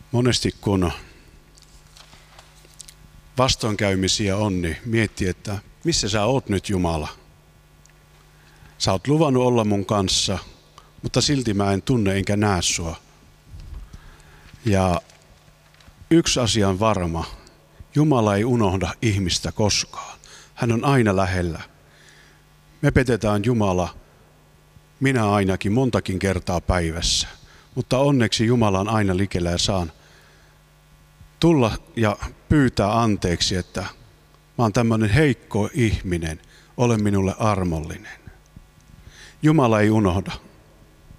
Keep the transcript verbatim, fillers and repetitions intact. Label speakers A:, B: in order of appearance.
A: Monesti kun vastoinkäymisiä on, niin miettii, että missä sä oot nyt, Jumala? Sä oot luvannut olla mun kanssa, mutta silti mä en tunne enkä näe sua. Ja yksi asia on varma. Jumala ei unohda ihmistä koskaan. Hän on aina lähellä. Me petetään Jumala, minä ainakin montakin kertaa päivässä. Mutta onneksi Jumala on aina likellä ja saan tulla ja pyytää anteeksi, että mä oon tämmöinen heikko ihminen, ole minulle armollinen. Jumala ei unohda.